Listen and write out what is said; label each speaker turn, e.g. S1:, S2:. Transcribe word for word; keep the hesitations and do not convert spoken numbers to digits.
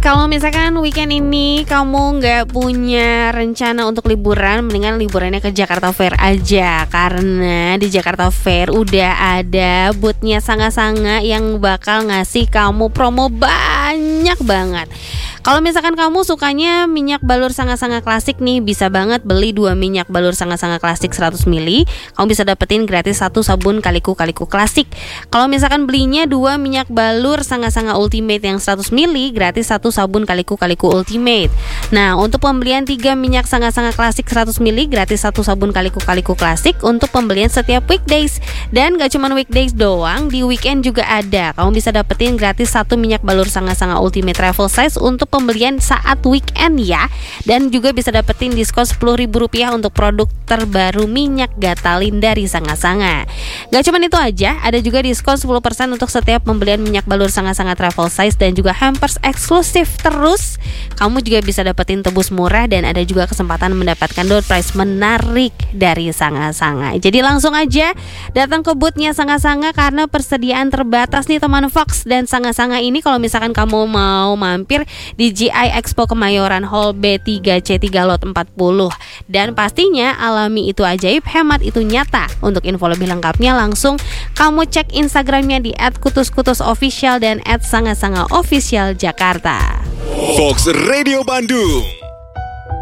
S1: Kalau misalkan weekend ini kamu nggak punya rencana untuk liburan, mendingan liburannya ke Jakarta Fair aja. Karena di Jakarta Fair udah ada bootnya Sanga-Sanga yang bakal ngasih kamu promo banyak banget. Kalau misalkan kamu sukanya minyak balur Sanga-Sanga klasik nih, bisa banget beli dua minyak balur Sanga-Sanga klasik seratus mililiter. Kamu bisa dapetin gratis satu sabun Kaliku-Kaliku klasik. Kalau misalkan belinya dua minyak balur Sanga-Sanga Ultimate yang seratus mililiter, gratis satu sabun Kaliku-Kaliku Ultimate. Nah, untuk pembelian tiga minyak Sanga-Sanga klasik seratus mililiter, gratis satu sabun Kaliku-Kaliku klasik untuk pembelian setiap weekdays. Dan gak cuma weekdays doang, di weekend juga ada. Kamu bisa dapetin gratis satu minyak balur Sanga-Sanga Ultimate Travel Size untuk pembelian saat weekend ya. Dan juga bisa dapetin diskon sepuluh ribu rupiah untuk produk terbaru minyak Gatalin dari Sanga-Sanga. Gak cuma itu aja, ada juga diskon sepuluh persen untuk setiap pembelian minyak balur Sanga-Sanga Travel Size dan juga hampers eksklusif. Terus kamu juga bisa dapetin tebus murah dan ada juga kesempatan mendapatkan door prize menarik dari Sanga-Sanga. Jadi langsung aja datang ke bootnya Sanga-Sanga karena persediaan terbatas nih teman Fox. Dan Sanga-Sanga ini kalau misalkan kamu mau mampir di G I Expo Kemayoran Hall B tiga C tiga Lot empat puluh. Dan pastinya alami itu ajaib, hemat itu nyata. Untuk info lebih lengkapnya langsung kamu cek Instagramnya di et kutus kutus official dan et sanga sanga official Jakarta.
S2: Fox Radio Bandung.